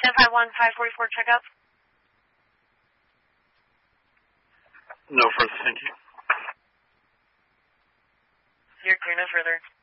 1051-544 checkup. No further, thank you. You're clear, no further.